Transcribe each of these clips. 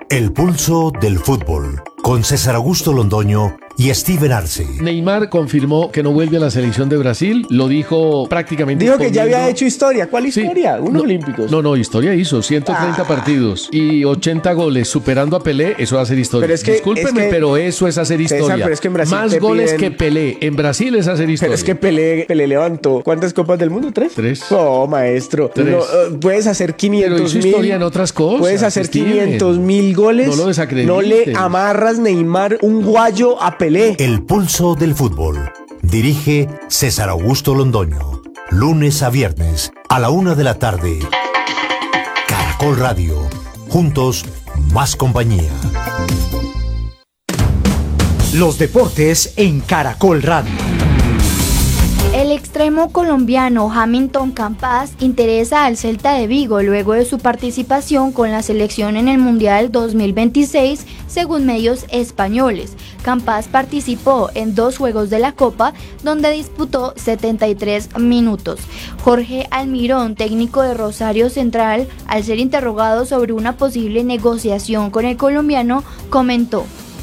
El pulso del fútbol, con César Augusto Londoño y Steven Arce. Neymar confirmó que no vuelve a la selección de Brasil, lo dijo prácticamente. Dijo que ya había hecho historia. ¿Cuál historia? Sí. Unos olímpicos. No, historia hizo 130 partidos y 80 goles superando a Pelé, eso es hacer historia. Pero es que, discúlpeme, pero eso es hacer historia. César, pero es que en Brasil más goles que Pelé, en Brasil es hacer historia. Pero es que Pelé levantó, ¿cuántas copas del mundo? ¿Tres? Oh, maestro. 3. No, puedes hacer 500.000. historia en otras cosas. Puedes hacer 500.000 goles. No lo desacredites. No le amarras, Neymar, un guayo a Pelé. El pulso del fútbol. Dirige César Augusto Londoño. Lunes a viernes a la 1 de la tarde. Caracol Radio. Juntos, más compañía. Los deportes en Caracol Radio. El extremo colombiano Hamilton Campas interesa al Celta de Vigo luego de su participación con la selección en el Mundial 2026, según medios españoles. Campas participó en 2 juegos de la Copa, donde disputó 73 minutos. Jorge Almirón, técnico de Rosario Central, al ser interrogado sobre una posible negociación con el colombiano, comentó: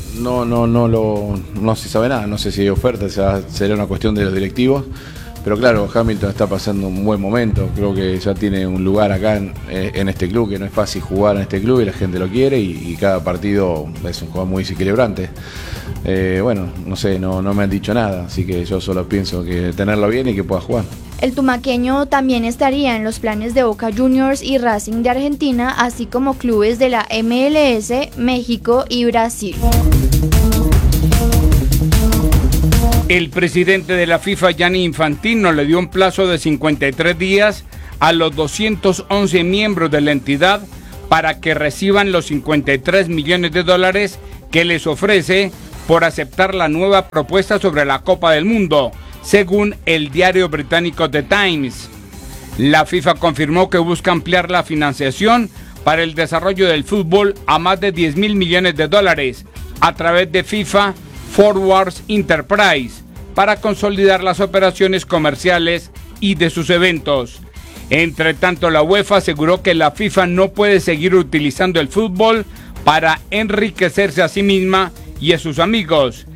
No se sabe nada, no sé si hay oferta, será una cuestión de los directivos, pero claro, Hamilton está pasando un buen momento, creo que ya tiene un lugar acá en este club, que no es fácil jugar en este club y la gente lo quiere y cada partido es un juego muy desequilibrante. Bueno, no sé, no me han dicho nada, así que yo solo pienso que tenerlo bien y que pueda jugar. El tumaqueño también estaría en los planes de Boca Juniors y Racing de Argentina, así como clubes de la MLS, México y Brasil. El presidente de la FIFA, Gianni Infantino, le dio un plazo de 53 días a los 211 miembros de la entidad para que reciban los 53 millones de dólares que les ofrece por aceptar la nueva propuesta sobre la Copa del Mundo, según el diario británico The Times. La FIFA confirmó que busca ampliar la financiación para el desarrollo del fútbol a más de 10.000 millones de dólares a través de FIFA Forwards Enterprise para consolidar las operaciones comerciales y de sus eventos. Entre tanto, la UEFA aseguró que la FIFA no puede seguir utilizando el fútbol para enriquecerse a sí misma y a sus amigos,